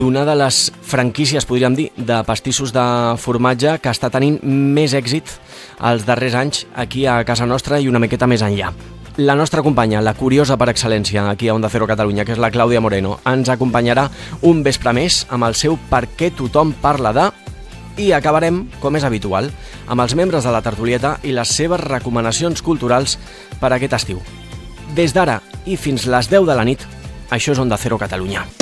Una de les franquícies, podríem dir, de pastissos de formatge que està tenint més èxit els darrers anys aquí a casa nostra i una miqueta més enllà. La nostra companya, la curiosa per excel·lència aquí a Onda Cero Catalunya, que és la Clàudia Moreno, ens acompanyarà un vespre més amb el seu Per què tothom parla de... I acabarem, com és habitual, amb els membres de la tertulieta i les seves recomanacions culturals per aquest estiu. Des d'ara i fins les 10 de la nit, això és Onda Cero Catalunya.